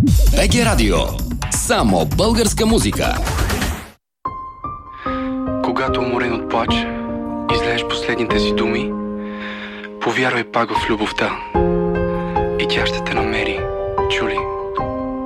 БГ Радио. Само българска музика. Когато уморен от плач, излееш последните си думи, повярвай пак в любовта и тя ще те намери, чули?